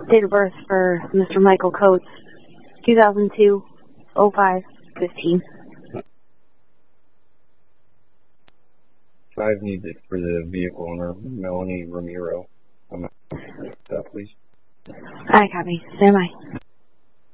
Date of birth for Mr. Michael Coates, 2002-05-15. 5 needed for the vehicle owner, Melanie Ramiro. Stop, please. I copy. Stand by.